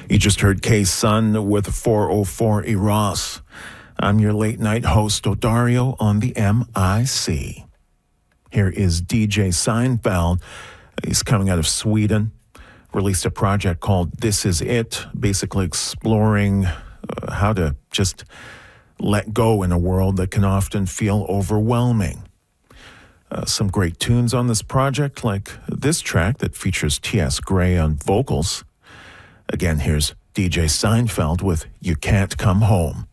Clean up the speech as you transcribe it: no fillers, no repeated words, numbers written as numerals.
You just heard K-Sun with 404 Eros. I'm your late night host, Odario, on the MIC. Here is DJ Seinfeld. He's coming out of Sweden. Released a project called This Is It, basically exploring how to just let go in a world that can often feel overwhelming. Some great tunes on this project, like this track that features T.S. Gray on vocals. Again, here's DJ Seinfeld with You Can't Come Home.